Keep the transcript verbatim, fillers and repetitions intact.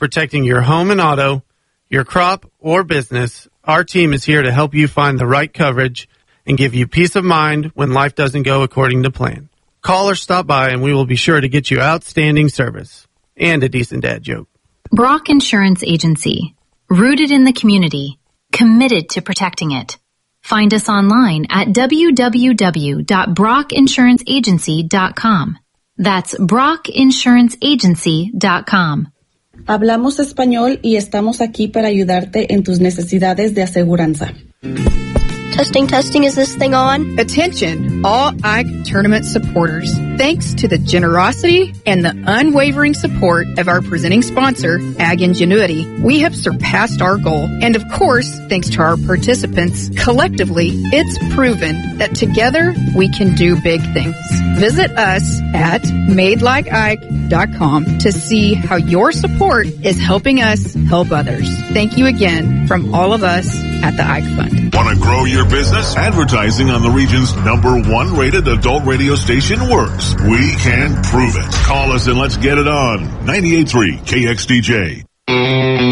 protecting your home and auto, your crop, or business, our team is here to help you find the right coverage and give you peace of mind when life doesn't go according to plan. Call or stop by and we will be sure to get you outstanding service and a decent dad joke. Brock Insurance Agency. Rooted in the community. Committed to protecting it. Find us online at w w w dot brock insurance agency dot com. That's brock insurance agency dot com. Hablamos español y estamos aquí para ayudarte en tus necesidades de aseguranza. Testing, testing, is this thing on? Attention, all Ike Tournament supporters. Thanks to the generosity and the unwavering support of our presenting sponsor, Ag Ingenuity, we have surpassed our goal. And of course, thanks to our participants, collectively, it's proven that together we can do big things. Visit us at made like ike dot com to see how your support is helping us help others. Thank you again from all of us at the Ike Fund. Want to grow your business? Advertising on the region's number one rated adult radio station works. We can prove it. Call us and let's get it on. ninety-eight point three K X D J.